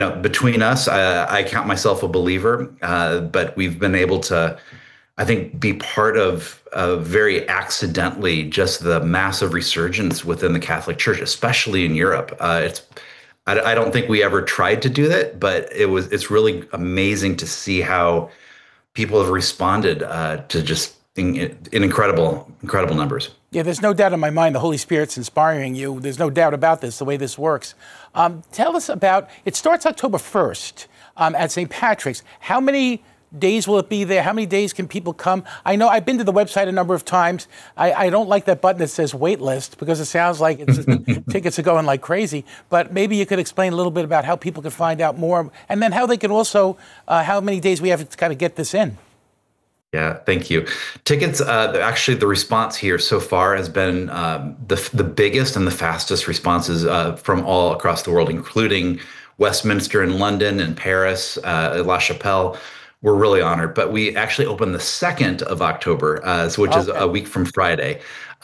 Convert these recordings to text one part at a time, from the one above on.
between us, I count myself a believer, but we've been able to, I think, be part of very accidentally just the massive resurgence within the Catholic Church, especially in Europe. I don't think we ever tried to do that, but it's really amazing to see how people have responded to just in incredible numbers. Yeah, there's no doubt in my mind the Holy Spirit's inspiring you. There's no doubt about this, the way this works. Tell us about, it starts October 1st at St. Patrick's. How many days will it be there? How many days can people come? I know I've been to the website a number of times. I don't like that button that says wait list because it sounds like tickets are going like crazy. But maybe you could explain a little bit about how people can find out more and then how they can also, how many days we have to kind of get this in. Yeah, thank you. Tickets, actually, the response here so far has been the biggest and the fastest responses from all across the world, including Westminster in London and Paris, La Chapelle. We're really honored. But we actually open the 2nd of October, which is a week from Friday.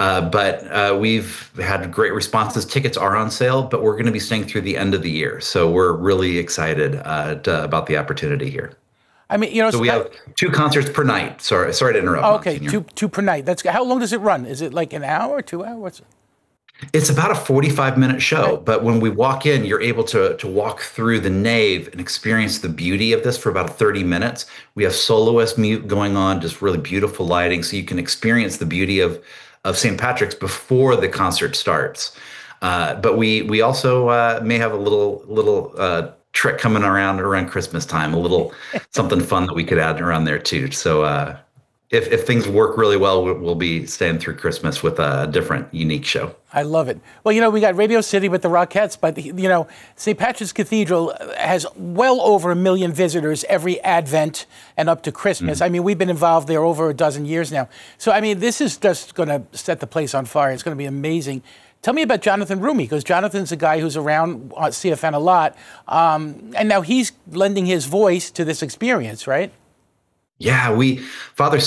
But we've had great responses. Tickets are on sale, but we're going to be staying through the end of the year. So we're really excited about the opportunity here. I mean, so we have 2 concerts per night. Sorry to interrupt. Okay, two per night. How long does it run? Is it like an hour or 2 hours? What's it? It's about a 45-minute show, okay. But when we walk in, you're able to walk through the nave and experience the beauty of this for about 30 minutes. We have soloist mute going on, just really beautiful lighting, so you can experience the beauty of St. Patrick's before the concert starts. But we also may have a little trick coming around Christmas time, a little something fun that we could add around there too. So if things work really well, we'll be staying through Christmas with a different, unique show. I love it. Well, we got Radio City with the Rockettes, but, St. Patrick's Cathedral has well over 1 million visitors every Advent and up to Christmas. Mm-hmm. I mean, we've been involved there over a dozen years now. So, I mean, this is just going to set the place on fire. It's going to be amazing. Tell me about Jonathan Roumie, because Jonathan's a guy who's around CFN a lot, and now he's lending his voice to this experience, right? Yeah, Father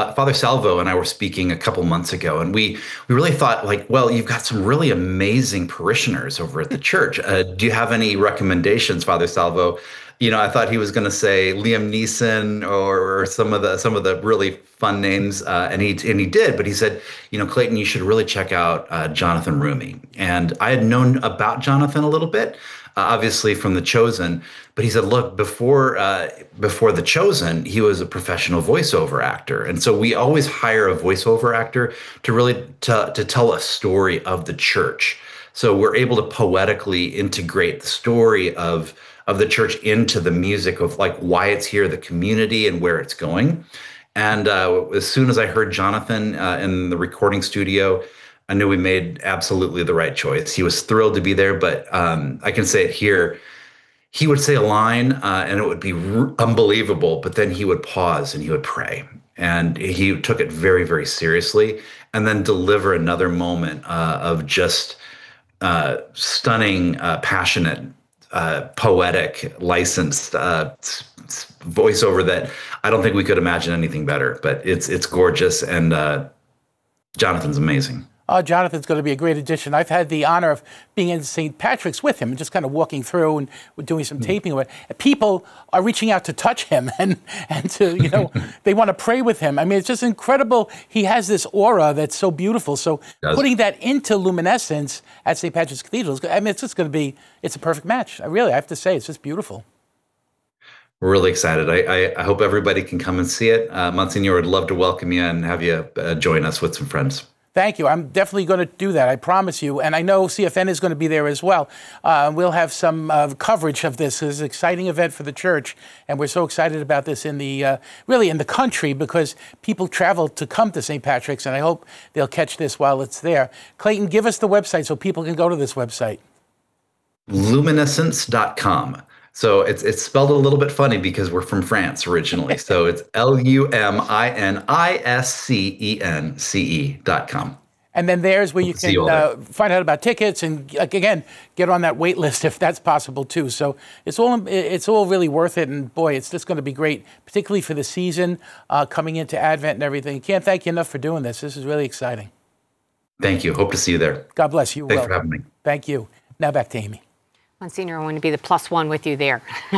Salvo and I were speaking a couple months ago, and we really thought, you've got some really amazing parishioners over at the church. Do you have any recommendations, Father Salvo? I thought he was going to say Liam Neeson or some of the really fun names, and he did. But he said, Clayton, you should really check out Jonathan Roumie. And I had known about Jonathan a little bit, obviously from The Chosen. But he said, look, before The Chosen, he was a professional voiceover actor, and so we always hire a voiceover actor to really to tell a story of the church. So we're able to poetically integrate the story of the church into the music of why it's here, the community, and where it's going. And as soon as I heard Jonathan in the recording studio, I knew we made absolutely the right choice. He was thrilled to be there, but I can say it here. He would say a line and it would be unbelievable, but then he would pause and he would pray. And he took it very, very seriously, and then deliver another moment of just stunning, passionate, poetic, licensed voiceover that I don't think we could imagine anything better. But it's gorgeous, and Jonathan's amazing. Oh, Jonathan's going to be a great addition. I've had the honor of being in St. Patrick's with him and just kind of walking through, and we're doing some taping of it. People are reaching out to touch him and to, they want to pray with him. I mean, it's just incredible. He has this aura that's so beautiful. So putting that into luminescence at St. Patrick's Cathedral, I mean, it's just going to be, it's a perfect match. I have to say, it's just beautiful. We're really excited. I hope everybody can come and see it. Monsignor would love to welcome you and have you join us with some friends. Thank you. I'm definitely going to do that. I promise you. And I know CFN is going to be there as well. We'll have some coverage of this. It's an exciting event for the church, and we're so excited about this in the really in the country, because people travel to come to St. Patrick's, and I hope they'll catch this while it's there. Clayton, give us the website so people can go to this website. Luminescence.com. So it's spelled a little bit funny because we're from France originally. So it's LUMINISCENCE.com. And then there's where you can find out about tickets and, again, get on that wait list if that's possible too. So it's all really worth it. And boy, it's just going to be great, particularly for the season coming into Advent and everything. Can't thank you enough for doing this. This is really exciting. Thank you. Hope to see you there. God bless you. Thanks for having me. Thank you. Now back to Amy. Monsignor, I want to be the +1 with you there.